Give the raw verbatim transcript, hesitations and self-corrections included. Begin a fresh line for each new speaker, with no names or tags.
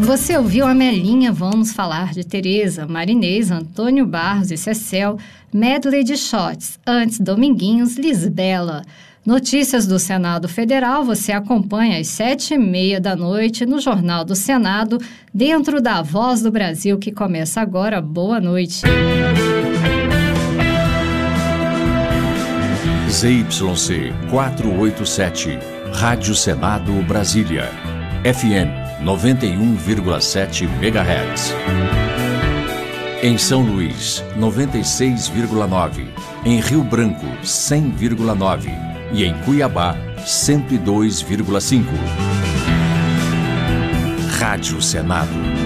Você ouviu a Melinha, vamos falar de Tereza, Marinês, Antônio Barros e Cecel, medley de shots, antes Dominguinhos, Lisbela. Notícias do Senado Federal você acompanha às sete e meia da noite no Jornal do Senado, dentro da Voz do Brasil, que começa agora. Boa noite.
Z Y C quatrocentos e oitenta e sete, Rádio Senado Brasília, F M noventa e um vírgula sete megahertz. Em São Luís, noventa e seis vírgula nove. Em Rio Branco, cem vírgula nove. E em Cuiabá, cento e dois vírgula cinco. Rádio Senado.